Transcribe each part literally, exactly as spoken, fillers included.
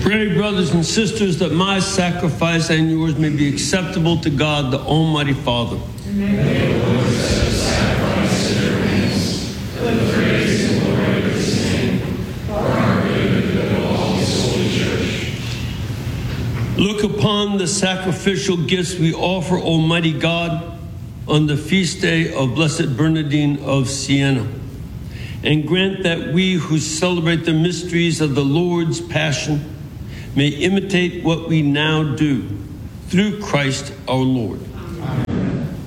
Pray, brothers and sisters, that my sacrifice and yours may be acceptable to God, the Almighty Father. May the Lord accept the sacrifice in your hands, for the praise and glory of his name, for our good and the good of all his holy church. Look upon the sacrificial gifts we offer, Almighty God, on the feast day of Blessed Bernardine of Siena, and grant that we who celebrate the mysteries of the Lord's Passion may imitate what we now do, through Christ our Lord. Amen.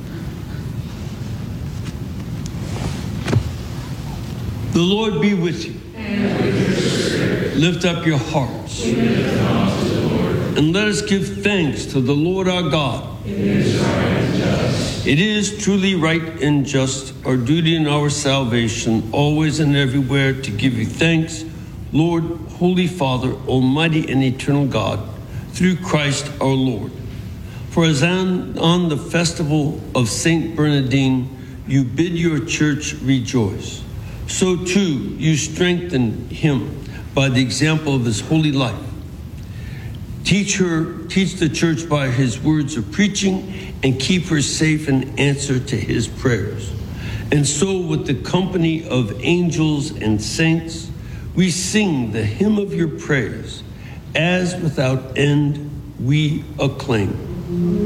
The Lord be with you. And with your spirit. Lift up your hearts. We lift them up to the Lord. And let us give thanks to the Lord our God. It is right and just. It is truly right and just, our duty and our salvation, always and everywhere to give you thanks, Lord, Holy Father, Almighty and eternal God, through Christ our Lord. For as on, on the festival of Saint Bernardine, you bid your church rejoice, so too you strengthen him by the example of his holy life. Teach her, teach the church by his words of preaching, and keep her safe in answer to his prayers. And so with the company of angels and saints, we sing the hymn of your praise, as without end we acclaim.